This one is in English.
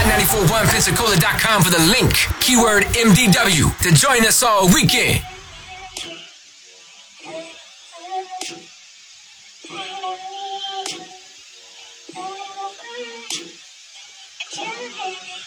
Hot941Pensacola.com for the link. Keyword MDW to join us all weekend.